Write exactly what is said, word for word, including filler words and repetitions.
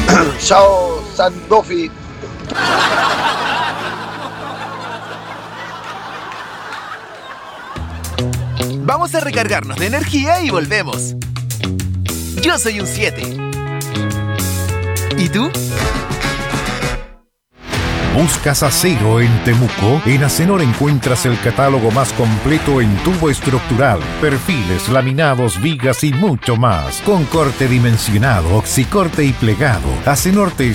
Chao, Sandofi. Vamos a recargarnos de energía y volvemos. Yo soy un siete. ¿Y tú? ¿Buscas acero en Temuco? En Acenor encuentras el catálogo más completo en tubo estructural, perfiles, laminados, vigas y mucho más. Con corte dimensionado, oxicorte y plegado, Acenor te